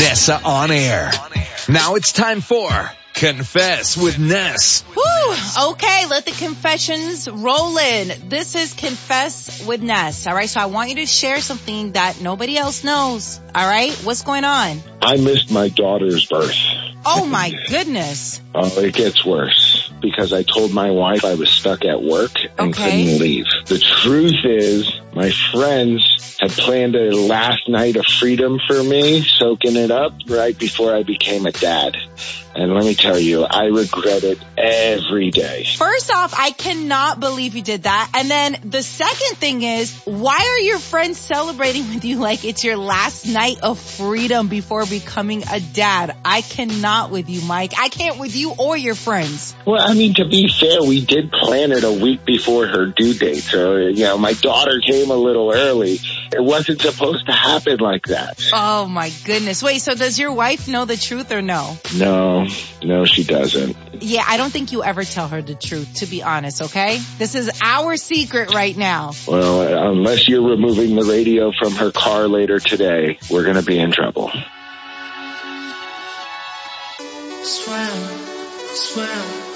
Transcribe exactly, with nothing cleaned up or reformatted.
Nessa on air. Now it's time for Confess with Ness. Whew. Okay, let the confessions roll in. This is Confess with Ness. All right, so I want you to share something that nobody else knows. All right, what's going on? I missed my daughter's birth. Oh my goodness. Oh, it gets worse because I told my wife I was stuck at work and Okay. couldn't leave. The truth is, my friends had planned a last night of freedom for me, soaking it up right before I became a dad. And let me tell you, I regret it every day. First off, I cannot believe you did that. And then the second thing is, why are your friends celebrating with you like it's your last night of freedom before becoming a dad? I cannot with you, Mike. I can't with you or your friends. Well, I mean, to be fair, we did plan it a week before her due date. So, you know, my daughter came a little early. It wasn't supposed to happen like that. Oh my goodness. Wait, so does your wife know the truth or no? No, no, she doesn't. Yeah, I don't think you ever tell her the truth, to be honest, okay? This is our secret right now. Well, unless you're removing the radio from her car later today, we're going to be in trouble. Swim, swim.